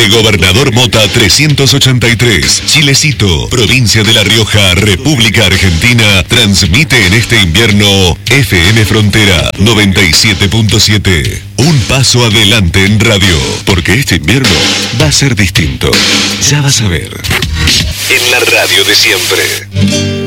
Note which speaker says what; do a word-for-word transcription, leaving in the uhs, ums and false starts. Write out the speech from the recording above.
Speaker 1: Calle Gobernador Mota trescientos ochenta y tres, Chilecito, provincia de La Rioja, República Argentina, transmite en este invierno F M Frontera noventa y siete punto siete. Un paso adelante en radio, porque este invierno va a ser distinto. Ya vas a ver. En la radio de siempre.